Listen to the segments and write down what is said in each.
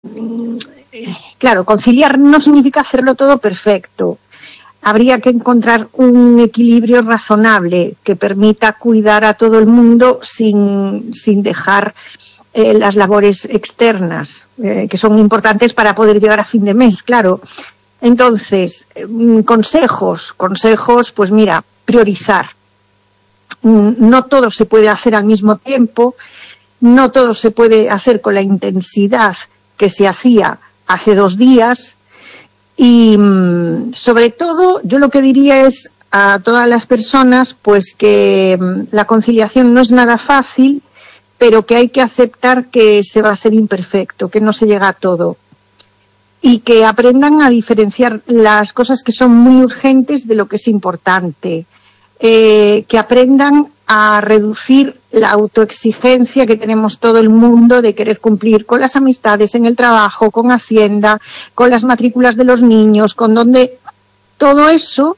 claro, conciliar no significa hacerlo todo perfecto. Habría que encontrar un equilibrio razonable que permita cuidar a todo el mundo sin dejar las labores externas, que son importantes para poder llegar a fin de mes, claro. Entonces, consejos, pues mira, priorizar. No todo se puede hacer al mismo tiempo, no todo se puede hacer con la intensidad que se hacía hace 2 días. Y sobre todo yo lo que diría es a todas las personas pues que la conciliación no es nada fácil, pero que hay que aceptar que se va a ser imperfecto, que no se llega a todo y que aprendan a diferenciar las cosas que son muy urgentes de lo que es importante, que aprendan a reducir la autoexigencia que tenemos todo el mundo de querer cumplir con las amistades, en el trabajo, con Hacienda, con las matrículas de los niños, con donde todo eso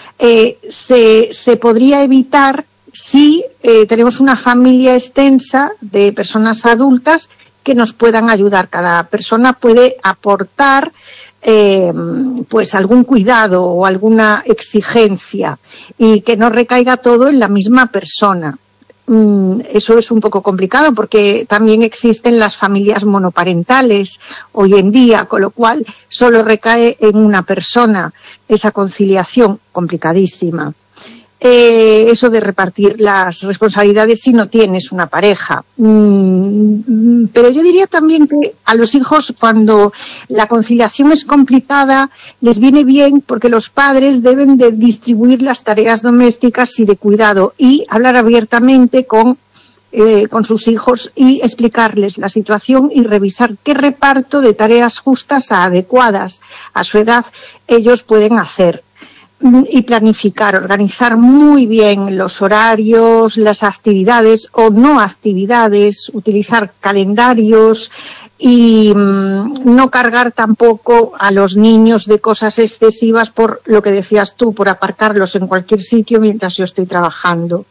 se podría evitar si tenemos una familia extensa de personas adultas que nos puedan ayudar. Cada persona puede aportar pues algún cuidado o alguna exigencia y que no recaiga todo en la misma persona. Eso es un poco complicado porque también existen las familias monoparentales hoy en día, con lo cual solo recae en una persona esa conciliación complicadísima. Eso de repartir las responsabilidades si no tienes una pareja. Pero yo diría también que a los hijos, cuando la conciliación es complicada, les viene bien porque los padres deben de distribuir las tareas domésticas y de cuidado y hablar abiertamente con sus hijos y explicarles la situación y revisar qué reparto de tareas justas adecuadas a su edad ellos pueden hacer. Y planificar, organizar muy bien los horarios, las actividades o no actividades, utilizar calendarios y no cargar tampoco a los niños de cosas excesivas por lo que decías tú, por aparcarlos en cualquier sitio mientras yo estoy trabajando.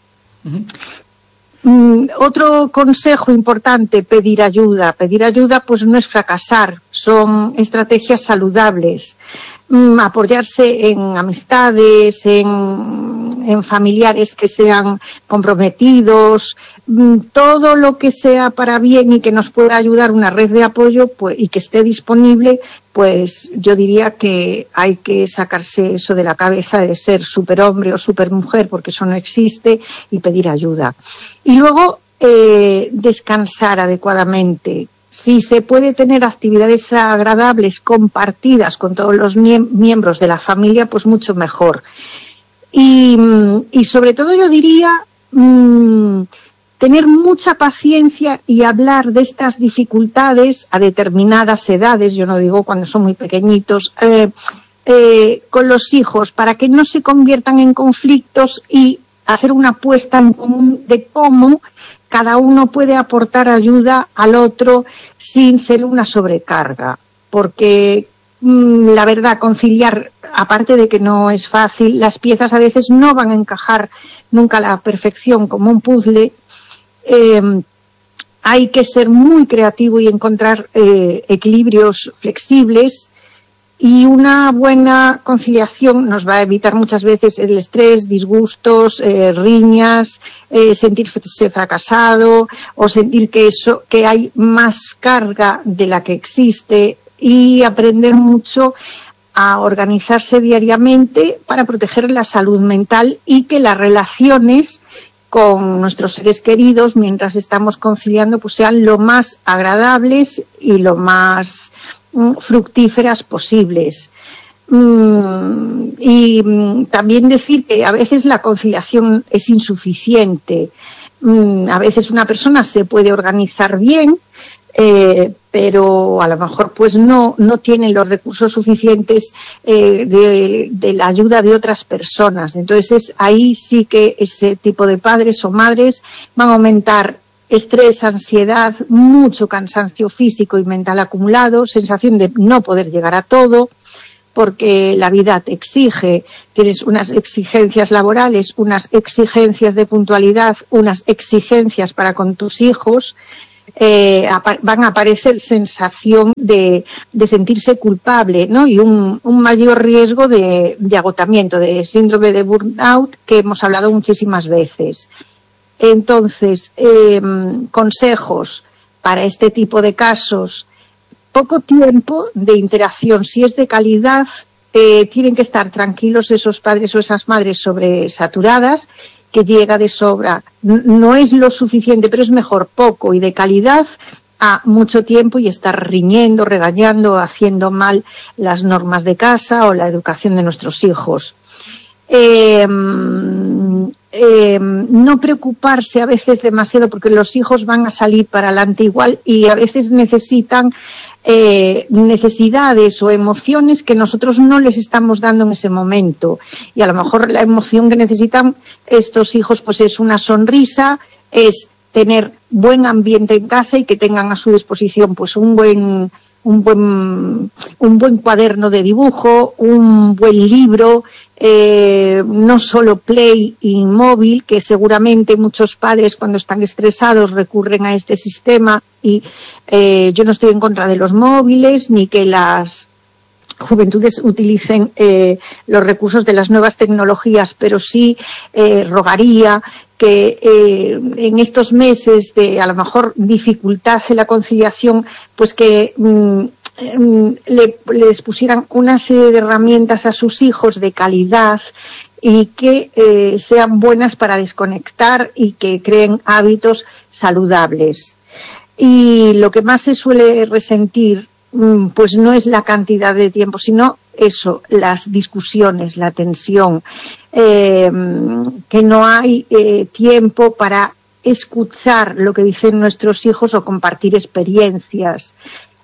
Otro consejo importante, pedir ayuda. Pedir ayuda pues no es fracasar, son estrategias saludables. Apoyarse en amistades, en familiares que sean comprometidos, todo lo que sea para bien y que nos pueda ayudar, una red de apoyo pues, y que esté disponible, pues yo diría que hay que sacarse eso de la cabeza de ser superhombre o supermujer, porque eso no existe, y pedir ayuda. Y luego descansar adecuadamente. Si se puede tener actividades agradables compartidas con todos los miembros de la familia, pues mucho mejor. Y sobre todo yo diría tener mucha paciencia y hablar de estas dificultades a determinadas edades, yo no digo cuando son muy pequeñitos, con los hijos, para que no se conviertan en conflictos y hacer una apuesta en común de cómo cada uno puede aportar ayuda al otro sin ser una sobrecarga, porque la verdad, conciliar, aparte de que no es fácil, las piezas a veces no van a encajar nunca a la perfección como un puzzle. Hay que ser muy creativo y encontrar equilibrios flexibles. Y una buena conciliación nos va a evitar muchas veces el estrés, disgustos, riñas, sentirse fracasado o sentir que hay más carga de la que existe, y aprender mucho a organizarse diariamente para proteger la salud mental y que las relaciones con nuestros seres queridos mientras estamos conciliando pues sean lo más agradables y lo más fructíferas posibles. Y también decir que a veces la conciliación es insuficiente. A veces una persona se puede organizar bien, pero a lo mejor pues no tiene los recursos suficientes de la ayuda de otras personas. Entonces ahí sí que ese tipo de padres o madres van a aumentar estrés, ansiedad, mucho cansancio físico y mental acumulado, sensación de no poder llegar a todo, porque la vida te exige, tienes unas exigencias laborales, unas exigencias de puntualidad, unas exigencias para con tus hijos, van a aparecer sensación de sentirse culpable, ¿no? Y un mayor riesgo de agotamiento, de síndrome de burnout, que hemos hablado muchísimas veces. Entonces, consejos para este tipo de casos: poco tiempo de interacción. Si es de calidad, tienen que estar tranquilos esos padres o esas madres sobresaturadas, que llega de sobra. No es lo suficiente, pero es mejor poco y de calidad a mucho tiempo y estar riñendo, regañando, haciendo mal las normas de casa o la educación de nuestros hijos. No preocuparse a veces demasiado, porque los hijos van a salir para adelante igual y a veces necesitan necesidades o emociones que nosotros no les estamos dando en ese momento, y a lo mejor la emoción que necesitan estos hijos pues es una sonrisa, es tener buen ambiente en casa y que tengan a su disposición pues un buen cuaderno de dibujo, un buen libro, no solo Play y móvil, que seguramente muchos padres cuando están estresados recurren a este sistema, y yo no estoy en contra de los móviles ni que las juventudes utilicen los recursos de las nuevas tecnologías, pero sí rogaría que en estos meses de a lo mejor dificultad en la conciliación, pues que les pusieran una serie de herramientas a sus hijos de calidad y que sean buenas para desconectar y que creen hábitos saludables. Y lo que más se suele resentir pues no es la cantidad de tiempo, sino eso, las discusiones, la tensión, que no hay tiempo para escuchar lo que dicen nuestros hijos o compartir experiencias,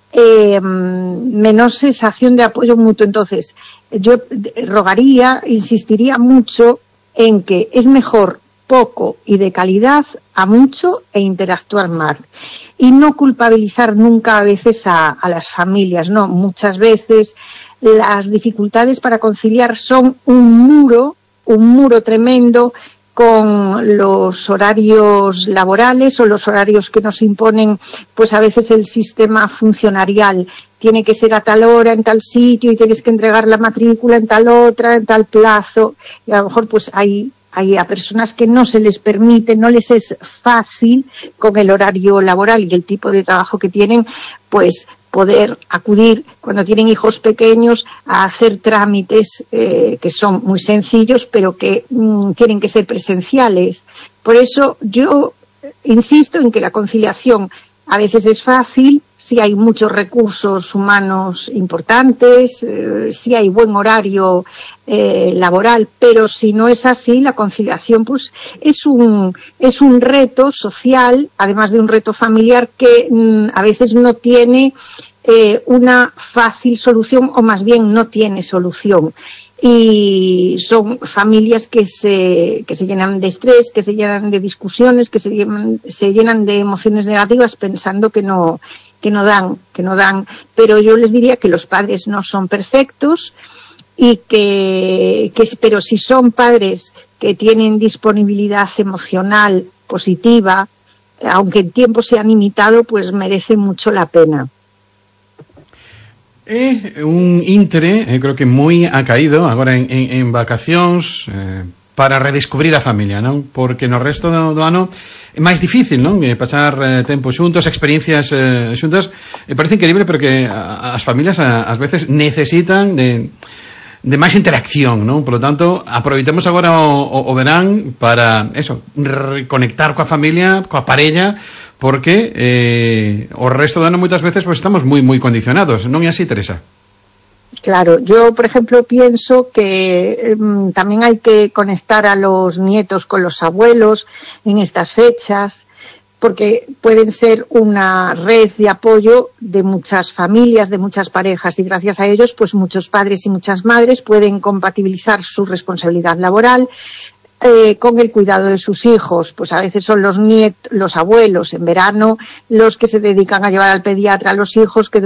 menos sensación de apoyo mutuo. Entonces, yo rogaría, insistiría mucho en que es mejor poco y de calidad a mucho e interactuar más. Y no culpabilizar nunca a veces a las familias, ¿no? Muchas veces las dificultades para conciliar son un muro tremendo con los horarios laborales o los horarios que nos imponen, pues a veces el sistema funcionarial. Tiene que ser a tal hora, en tal sitio, y tienes que entregar la matrícula en tal otra, en tal plazo. Y a lo mejor pues hay a personas que no se les permite, no les es fácil con el horario laboral y el tipo de trabajo que tienen, pues poder acudir cuando tienen hijos pequeños a hacer trámites que son muy sencillos, pero que tienen que ser presenciales. Por eso yo insisto en que la conciliación a veces es fácil si hay muchos recursos humanos importantes, si hay buen horario laboral, pero si no es así, la conciliación pues es un reto social, además de un reto familiar, que a veces no tiene una fácil solución, o más bien no tiene solución. Y son familias que se llenan de estrés, que se llenan de discusiones, que se llenan de emociones negativas, pensando que no dan. Pero yo les diría que los padres no son perfectos, y pero si son padres que tienen disponibilidad emocional positiva, aunque el tiempo sea limitado, pues merece mucho la pena. Un intre, creo que moi acaído agora en vacacións, para redescubrir a familia, non? Porque no resto do ano é máis difícil, non? Pasar tempo xuntos, experiencias xuntas. Parece increíble, pero que as familias ás veces necesitan de máis interacción, non? Por lo tanto, aproveitemos agora o verán para eso, reconectar coa familia, coa parella, porque o resto do ano moitas veces pues estamos moi condicionados, non é así, Teresa? Claro, yo por ejemplo pienso que también hay que conectar a los nietos con los abuelos en estas fechas, porque pueden ser una red de apoyo de muchas familias, de muchas parejas, y gracias a ellos pues muchos padres y muchas madres pueden compatibilizar su responsabilidad laboral con el cuidado de sus hijos. Pues a veces son los abuelos en verano los que se dedican a llevar al pediatra a los hijos, que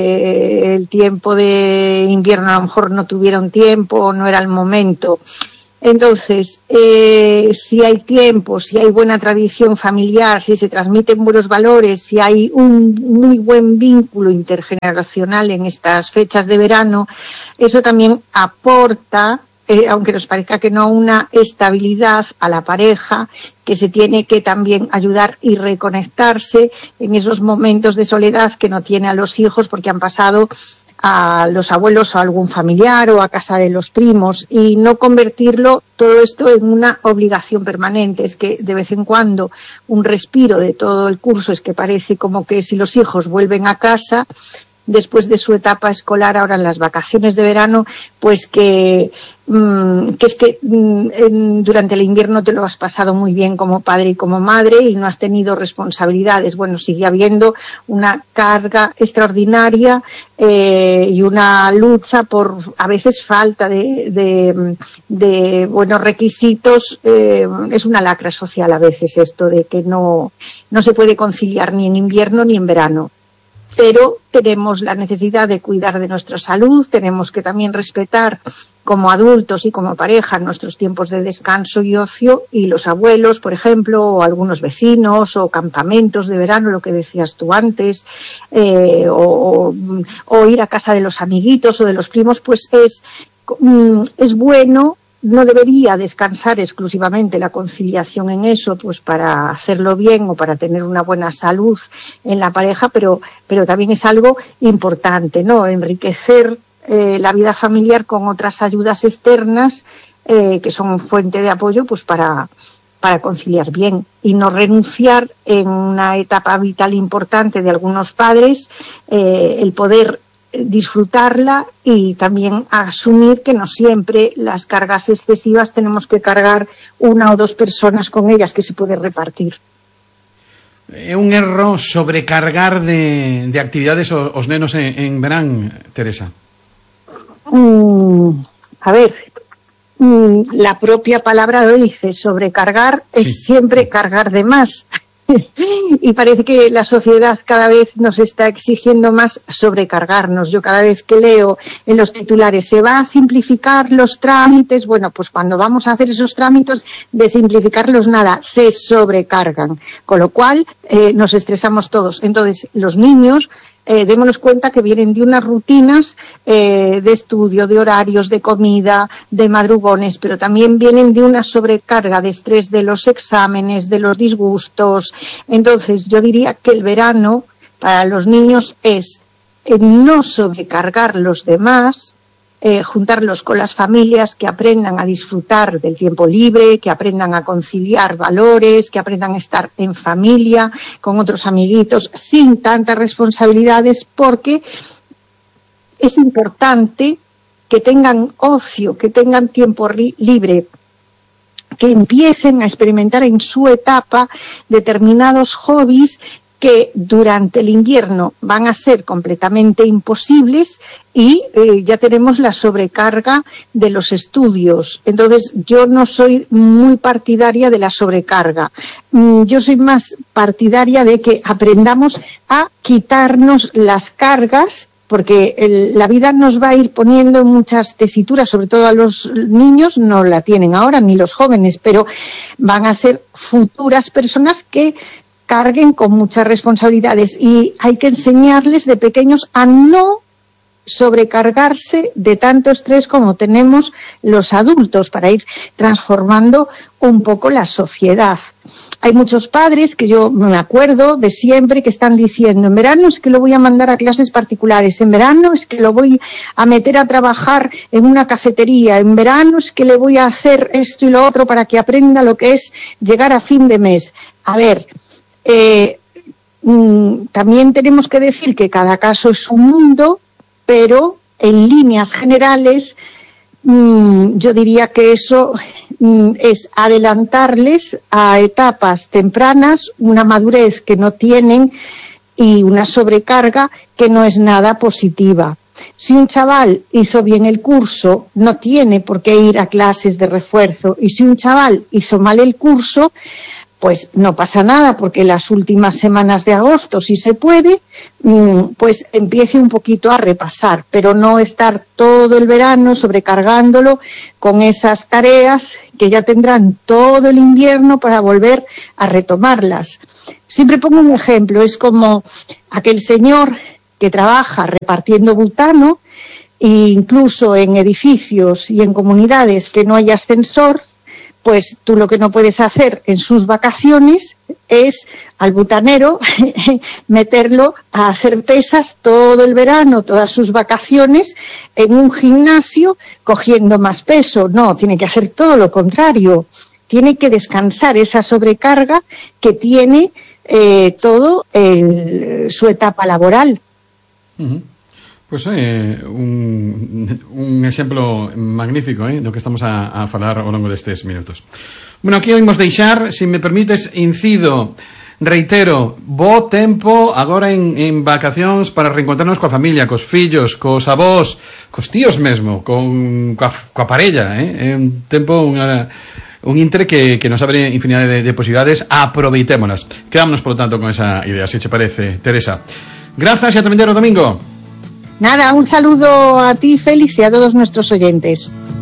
durante el tiempo de invierno a lo mejor no tuvieron tiempo o no era el momento. Entonces, si hay tiempo, si hay buena tradición familiar, si se transmiten buenos valores, si hay un muy buen vínculo intergeneracional en estas fechas de verano, eso también aporta, aunque nos parezca que no, una estabilidad a la pareja que se tiene que también ayudar y reconectarse en esos momentos de soledad que no tiene a los hijos porque han pasado a los abuelos o a algún familiar o a casa de los primos, y no convertirlo todo esto en una obligación permanente. Es que de vez en cuando un respiro de todo el curso es que parece como que si los hijos vuelven a casa después de su etapa escolar, ahora en las vacaciones de verano, pues que es que durante el invierno te lo has pasado muy bien como padre y como madre y no has tenido responsabilidades. Bueno, sigue habiendo una carga extraordinaria y una lucha por a veces falta de buenos requisitos. Es una lacra social a veces esto de que no se puede conciliar ni en invierno ni en verano. Pero tenemos la necesidad de cuidar de nuestra salud, tenemos que también respetar como adultos y como pareja nuestros tiempos de descanso y ocio, y los abuelos, por ejemplo, o algunos vecinos, o campamentos de verano, lo que decías tú antes, o ir a casa de los amiguitos o de los primos, pues es bueno. No debería descansar exclusivamente la conciliación en eso, pues para hacerlo bien o para tener una buena salud en la pareja, pero también es algo importante, ¿no? Enriquecer la vida familiar con otras ayudas externas que son fuente de apoyo, pues para conciliar bien, y no renunciar en una etapa vital importante de algunos padres, el poder disfrutarla y también asumir que no siempre las cargas excesivas tenemos que cargar una o dos personas con ellas, que se puede repartir. É un erro sobrecargar de actividades os nenos en verán, Teresa? A ver, la propia palabra lo dice, sobrecargar es siempre cargar de más. Y parece que la sociedad cada vez nos está exigiendo más sobrecargarnos. Yo cada vez que leo en los titulares se va a simplificar los trámites, bueno, pues cuando vamos a hacer esos trámites, de simplificarlos nada, se sobrecargan, con lo cual nos estresamos todos. Entonces, los niños, démonos cuenta que vienen de unas rutinas de estudio, de horarios, de comida, de madrugones, pero también vienen de una sobrecarga de estrés de los exámenes, de los disgustos. Entonces, yo diría que el verano para los niños es no sobrecargar los demás, juntarlos con las familias, que aprendan a disfrutar del tiempo libre, que aprendan a conciliar valores, que aprendan a estar en familia, con otros amiguitos, sin tantas responsabilidades, porque es importante que tengan ocio, que tengan tiempo libre, que empiecen a experimentar en su etapa determinados hobbies que durante el invierno van a ser completamente imposibles, y ya tenemos la sobrecarga de los estudios. Entonces, yo no soy muy partidaria de la sobrecarga. Yo soy más partidaria de que aprendamos a quitarnos las cargas, porque la vida nos va a ir poniendo muchas tesituras, sobre todo a los niños, no la tienen ahora, ni los jóvenes, pero van a ser futuras personas que carguen con muchas responsabilidades, y hay que enseñarles de pequeños a no sobrecargarse de tanto estrés como tenemos los adultos, para ir transformando un poco la sociedad. Hay muchos padres que yo me acuerdo de siempre que están diciendo: en verano es que lo voy a mandar a clases particulares, en verano es que lo voy a meter a trabajar en una cafetería, en verano es que le voy a hacer esto y lo otro para que aprenda lo que es llegar a fin de mes. A ver, también tenemos que decir que cada caso es un mundo, pero en líneas generales yo diría que eso es adelantarles a etapas tempranas una madurez que no tienen y una sobrecarga que no es nada positiva. Si un chaval hizo bien el curso, no tiene por qué ir a clases de refuerzo, y si un chaval hizo mal el curso, pues no pasa nada, porque las últimas semanas de agosto, si se puede, pues empiece un poquito a repasar, pero no estar todo el verano sobrecargándolo con esas tareas que ya tendrán todo el invierno para volver a retomarlas. Siempre pongo un ejemplo, es como aquel señor que trabaja repartiendo butano, e incluso en edificios y en comunidades que no hay ascensor, pues tú lo que no puedes hacer en sus vacaciones es al butanero meterlo a hacer pesas todo el verano, todas sus vacaciones, en un gimnasio cogiendo más peso. No, tiene que hacer todo lo contrario. Tiene que descansar esa sobrecarga que tiene su etapa laboral. Uh-huh. Pues un exemplo magnífico do que estamos a falar ao longo destes minutos. Bueno, aquí oímos deixar, se me permites, incido, reitero, bo tempo agora en vacacións para reencontrarnos coa familia, cos fillos, cos avós, cos tíos mesmo, coa parella, é un tempo, un intre que nos abre infinidade de posibilidades, aproveitémolas. Quedámonos, por lo tanto, con esa idea, si te parece, Teresa. Grazas e ata vindeiro domingo. Nada, un saludo a ti, Félix, y a todos nuestros oyentes.